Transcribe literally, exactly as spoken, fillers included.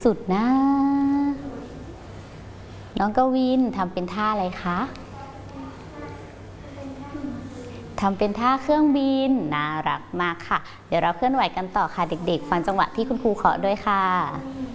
สุดนะน้องกวินทำเป็นท่าอะไรคะทำเป็นท่าเครื่องบินน่ารักมากค่ะเดี๋ยวเราเคลื่อนไหวกันต่อค่ะเด็กๆฟังจังหวะที่คุณครูเคาะด้วยค่ะ